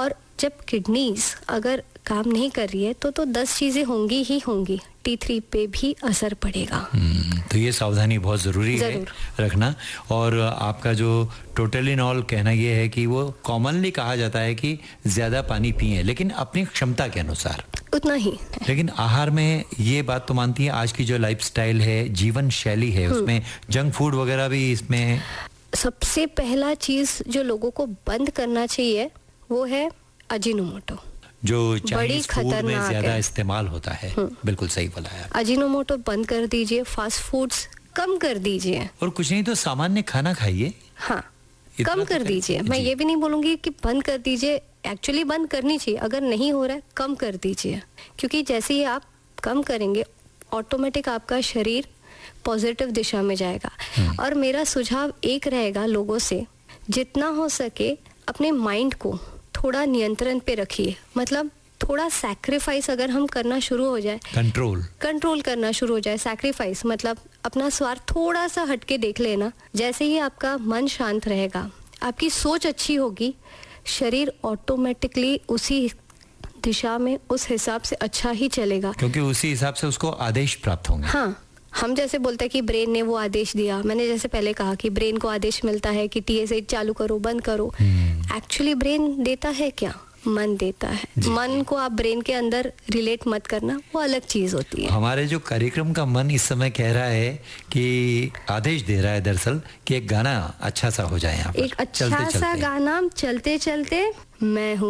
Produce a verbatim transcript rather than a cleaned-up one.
और जब किडनीज अगर काम नहीं कर रही है तो तो दस चीजें होंगी ही होंगी, टी थ्री पे भी असर पड़ेगा। तो ये सावधानी बहुत ज़रूरी है रखना। और आपका जो टोटली नॉल कहना ये है कि वो कॉमनली कहा जाता है कि ज़्यादा पानी पिए, लेकिन अपनी क्षमता के अनुसार उतना ही। लेकिन आहार में ये बात तो मानती है, आज की जो लाइफस्टाइल है, जीवन शैली है, उसमें जंक फूड वगैरह भी इसमें। सबसे पहला चीज जो लोगों को बंद करना चाहिए वो है अजीनोमोटो, जो चाइनीज फूड में ज्यादा इस्तेमाल होता है। बिल्कुल सही बोला है। अजीनोमोटो बंद कर दीजिए, फास्ट फूड्स कम कर दीजिए, और कुछ नहीं तो सामान्य खाना खाइए। हाँ, कम कर दीजिए। मैं ये भी नहीं बोलूंगी कि बंद कर दीजिए, एक्चुअली बंद करनी चाहिए। अगर नहीं हो रहा है कम कर दीजिए, क्योंकि जैसे ही आप कम करेंगे ऑटोमेटिक आपका शरीर पॉजिटिव दिशा में जाएगा। और मेरा सुझाव एक रहेगा लोगों से, जितना हो सके अपने माइंड को थोड़ा नियंत्रण पे रखिए। मतलब थोड़ा सैक्रिफाइस अगर हम करना शुरू हो जाए, कंट्रोल कंट्रोल करना शुरू हो जाए, सैक्रिफाइस मतलब अपना स्वार्थ थोड़ा सा हटके देख लेना। जैसे ही आपका मन शांत रहेगा, आपकी सोच अच्छी होगी, शरीर ऑटोमेटिकली उसी दिशा में उस हिसाब से अच्छा ही चलेगा, क्योंकि उसी हिसाब से उसको आदेश प्राप्त होंगे। हाँ, हम जैसे बोलते हैं कि ब्रेन ने वो आदेश दिया, मैंने जैसे पहले कहा कि ब्रेन को आदेश मिलता है कि टी एस एच चालू करो, बंद करो। एक्चुअली ब्रेन देता है क्या? मन देता है। मन को आप ब्रेन के अंदर रिलेट मत करना, वो अलग चीज होती है। हमारे जो कार्यक्रम का मन इस समय कह रहा है कि आदेश दे रहा है दरअसल कि एक गाना अच्छा सा हो जाए यहाँ पर। एक अच्छा सा गाना चलते चलते मैं हूँ